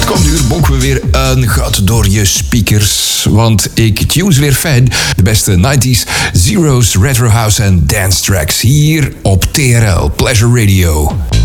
komende uur bonken we weer een gat door je speakers. Want ik tunes weer fan. De beste 90s, zeros, retro house en dance tracks. Hier op TRL Pleasure Radio.